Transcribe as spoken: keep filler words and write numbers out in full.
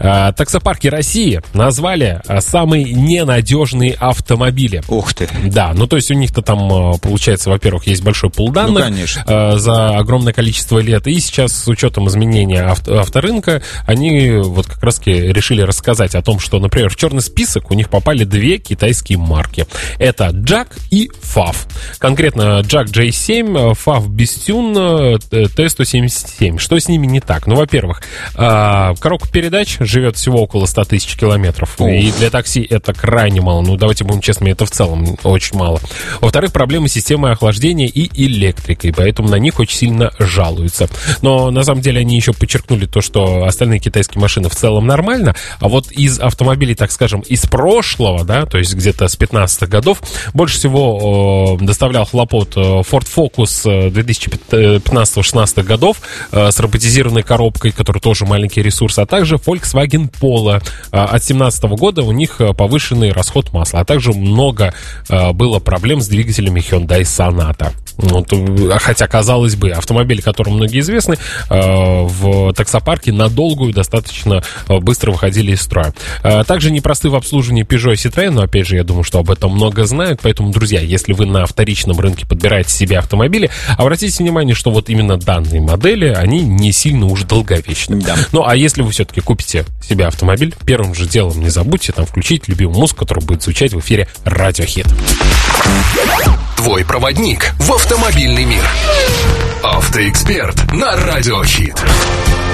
Таксопарки России назвали самые ненадежные автомобили. Ух ты. Да, ну то есть у них-то там, получается, во-первых, есть большой пул данных, ну, конечно, за огромное количество лет. И сейчас с учетом изменения авто, авторынка они вот как раз решили рассказать о том, что, например, в черный список у них попали две китайские марки. Это джак и фав. Конкретно джак джей семь, фав Bestune ти сто семьдесят семь. Что с ними не так? Ну, во-первых, коробка передач живет всего около ста тысяч километров. Ух. И для такси это крайне мало. Ну, давайте будем честными, это в целом очень мало. Во-вторых, проблемы с системой охлаждения и электрикой, поэтому на них очень сильно жалуются. Но на самом деле они еще подчеркнули то, что остальные китайские машины в целом нормально, а вот из автомобилей, так скажем, из прошлого, да, то есть где-то с пятнадцатых годов, больше всего э, доставлял хлопот Ford Focus две тысячи пятнадцатого-шестнадцатых годов э, с роботизированной коробкой, которая тоже маленький ресурс, а также Volkswagen Polo. Э, от две тысячи семнадцатого года у них повышенный расход масла, а также много э, было проблем с двигателями Hyundai Sonata. Вот, хотя, казалось бы, автомобили, которым многие известны, э, в таксопарке на долгую достаточно быстро выходили из строя. Э, также непросты в обслуживании Peugeot и Citroёn, но, опять же, я думаю, что об этом много знают, поэтому, друзья, если вы на вторичном рынке подбираете себе автомобили, обратите внимание, что вот именно данные модели, они не сильно уж долговечны. Да. Ну, а если вы все-таки купите себе автомобиль, первым же делом не забудьте там включить любимую музыку, которая будет звучать в эфире Радиохит. Твой проводник в автомобильный мир. Автоэксперт на Радиохит.